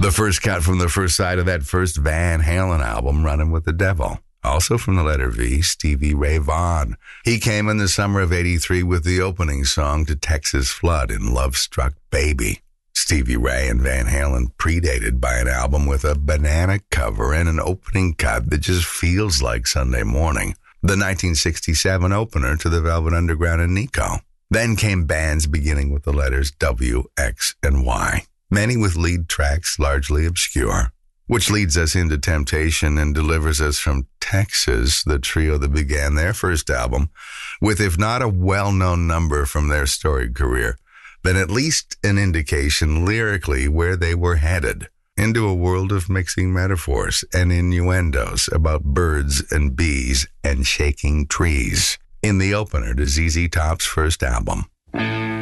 The first cut from the first side of that first Van Halen album, Running with the Devil. Also from the letter V, Stevie Ray Vaughan. He came in the summer of '83 with the opening song to Texas Flood in Love Struck Baby. Stevie Ray and Van Halen predated by an album with a banana cover and an opening cut that just feels like Sunday morning. The 1967 opener to the Velvet Underground and Nico. Then came bands beginning with the letters W, X, and Y. Many with lead tracks largely obscure. Which leads us into Temptation and delivers us from Texas, the trio that began their first album, with if not a well-known number from their storied career, then at least an indication lyrically where they were headed, into a world of mixing metaphors and innuendos about birds and bees and shaking trees, in the opener to ZZ Top's first album.